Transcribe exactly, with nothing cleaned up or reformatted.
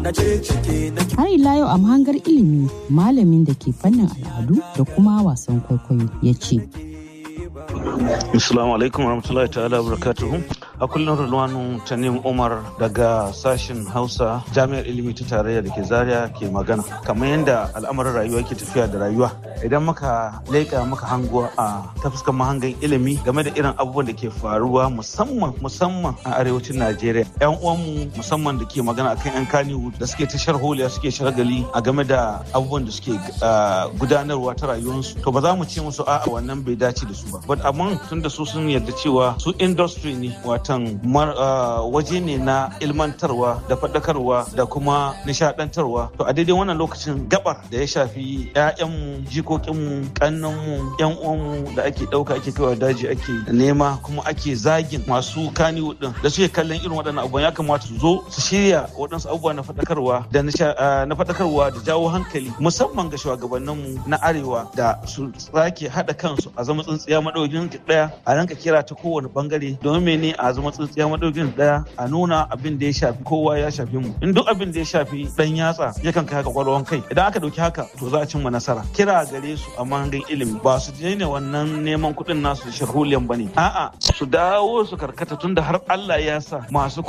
Har ila yau a mahangar ilimi malamin da ke fannin al'adu da kuma wasan kwaikwayo ya ce. Assalamu alaikum warahmatullahi ta'ala barakatuhu. A kullum Rulwanu Tanim Umar daga sashen Hausa Jami'ar Ilimi ta Tarayya da ke Zaria ke magana. Kamar yadda al'amarin rayuwa ke tafiya da rayuwa. Idan muka leƙa muka hango a ta fuskar mahangan ilimi game da irin abubuwan da ke faruwa musamman musamman a arewacin Najeriya. Yan uwanmu musamman da ke magana akan yan Kannywood da suke ta sharholiya suke shagali a game da abubuwan da suke gudanarwa ta rayuwarsu. To ba za mu ce musu a'a wannan bai dace da su ba. But amma tun da su sun yarda cewa su industry ne watan waje ne na ilmantarwa da faɗakarwa da kuma nishaɗantarwa. To a daidai wannan lokacin gabar da ya shafi 'ya'yanmu, jikokinmu, ƙannanmu, 'yan uwanmu da ake ɗauka ake kaiwa daji ake nema kuma ake zagin masu Kannywood din da suke kallon irin waɗannan abubuwan ya kamata su zo su shirya waɗansu abubuwa na faɗakarwa da na faɗakarwa da jawo hankali musamman ga shugabanninmu na arewa da su sake haɗa kansu a zama tsintsiya maɗaukin ɗaya a ranka kira ta kowane bangare domin mene a zama tsintsiya maɗaukin ɗaya a nuna abin da ya shafi kowa ya shafi mu in duk abin da ya shafi ɗan yatsa yakan kai haka kwalwan kai idan aka ɗauki haka to za a cimma nasara kira gare su a mahangan ilimi ba su daina wannan neman kuɗin nasu sharholiyan bane a'a su dawo su karkata tunda har Allah ya sa masu